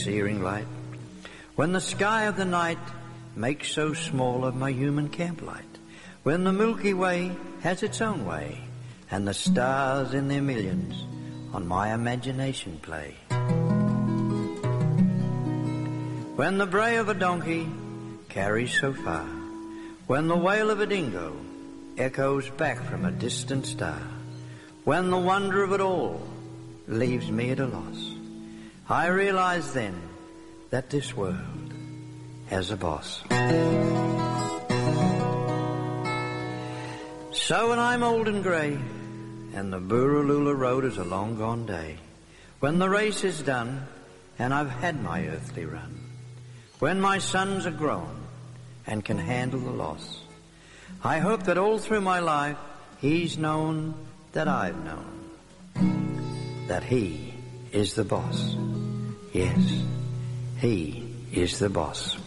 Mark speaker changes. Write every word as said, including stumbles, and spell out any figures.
Speaker 1: searing light, when the sky of the night makes so small of my human camplight, when the Milky Way has its own way, and the stars in their millions on my imagination play. When the bray of a donkey carries so far, when the wail of a dingo echoes back from a distant star, when the wonder of it all leaves me at a loss, I realize then that this world has a boss. So when I'm old and grey, and the Booraloola Road is a long gone day, when the race is done, and I've had my earthly run, when my sons are grown and can handle the loss, I hope that all through my life he's known that I've known that he is the boss. Yes, he is the boss.